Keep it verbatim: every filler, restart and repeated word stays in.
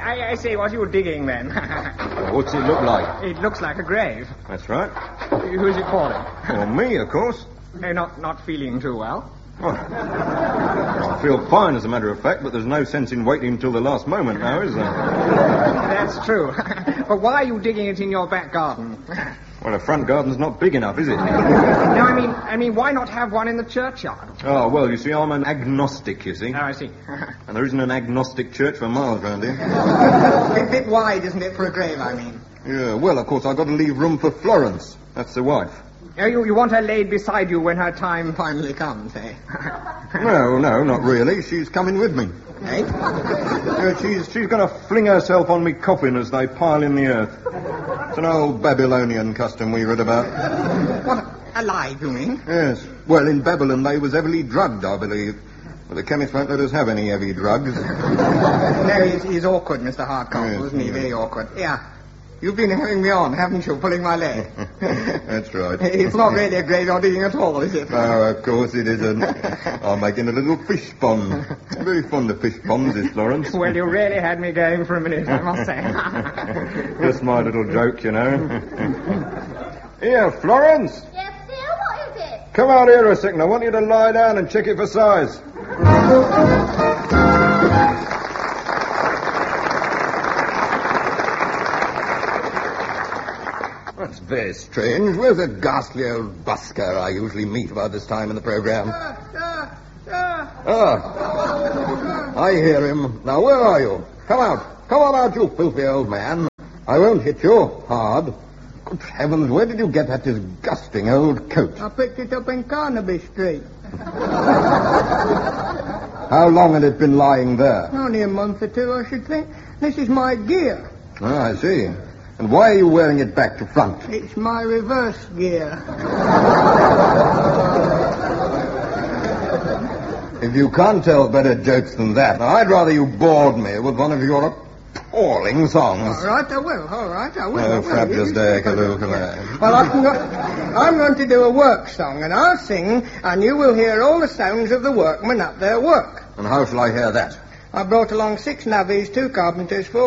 I, I say, what are you digging, then? What's it look like? It looks like a grave. That's right. Who's it calling? Well, me, of course. Uh, not, not feeling too well? Oh. I feel fine, as a matter of fact, but there's no sense in waiting until the last moment now, is there? That's true. But why are you digging it in your back garden? Well, the front garden's not big enough, is it? No, I mean, I mean, why not have one in the churchyard? Oh, well, you see, I'm an agnostic, you see. Oh, I see. And there isn't an agnostic church for miles round here. A bit wide, isn't it, for a grave, I mean? Yeah, well, of course, I've got to leave room for Florence. That's the wife. Oh, you, you want her laid beside you when her time finally comes, eh? No, no, not really. She's coming with me. Eh? Yeah, she's she's going to fling herself on me coffin as they pile in the earth. It's an old Babylonian custom we read about. What, alive, you mean? Yes. Well, in Babylon they was heavily drugged, I believe. But the chemist won't let us have any heavy drugs. No, he's, he's awkward, Mister Hardcastle, Yes, isn't he? yes. Very awkward. Yeah. You've been having me on, haven't you, pulling my leg? That's right. It's not really a grave you're digging at all, is it? No, of course it isn't. I'm making a little fish pond. Very fond of fish ponds, is Florence. Well, you really had me going for a minute, I must say. Just my little joke, you know. Here, Florence. Yes, dear, what is it? Come out here a second. I want you to lie down and check it for size. That's very strange. Where's the ghastly old busker I usually meet about this time in the program? Sir, sir, Ah. I hear him. Now, where are you? Come out. Come on out, you filthy old man. I won't hit you hard. Good heavens, where did you get that disgusting old coat? I picked it up in Carnaby Street. How long had it been lying there? Only a month or two, I should think. This is my gear. Ah, I see. And why are you wearing it back to front? It's my reverse gear. If you can't tell better jokes than that, I'd rather you bored me with one of your appalling songs. All right, I will. All right, I will. I Oh, will. fabulous You- day, Kaloo. Well, I'm, go- I'm going to do a work song, and I'll sing, and you will hear all the sounds of the workmen at their work. And how shall I hear that? I brought along six navvies, two carpenters, four